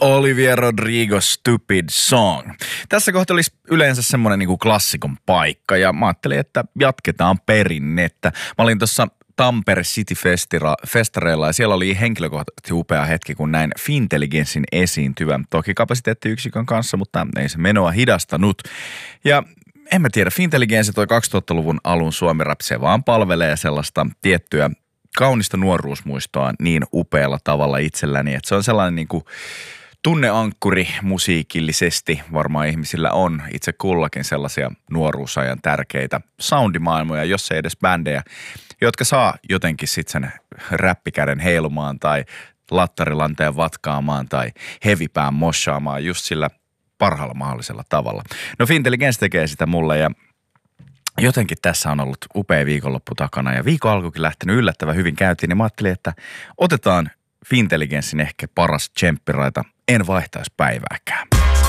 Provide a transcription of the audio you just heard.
Olivia Rodrigo Stupid Song. Tässä kohtaa olisi yleensä semmoinen niin kuin klassikon paikka ja mä ajattelin, että jatketaan perinnettä. Mä olin tuossa Tampere City Festareilla ja siellä oli henkilökohtaisesti upea hetki, kun näin Fintelligenssin esiintyvän. Toki kapasiteettiyksikön kanssa, mutta ei se menoa hidastanut. Ja en mä tiedä, Fintelligenssi toi 2000-luvun alun suomi-rap, se vaan palvelee sellaista tiettyä kaunista nuoruusmuistoa niin upealla tavalla itselläni, että se on sellainen niin kuin tunneankkuri musiikillisesti. Varmaan ihmisillä on itse kullakin sellaisia nuoruusajan tärkeitä soundimaailmoja, jos ei edes bändejä, jotka saa jotenkin sitten sen räppikäden heilumaan tai lattarilanteen vatkaamaan tai hevipään moshaamaan just sillä parhaalla mahdollisella tavalla. No Fintelligence tekee sitä mulle ja jotenkin tässä on ollut upea viikonloppu takana ja viikon alkukin lähtenyt yllättävän hyvin käyntiin, niin mä ajattelin, että otetaan Fintelligenssin ehkä paras tsemppiraita, en vaihtaisi päivääkään.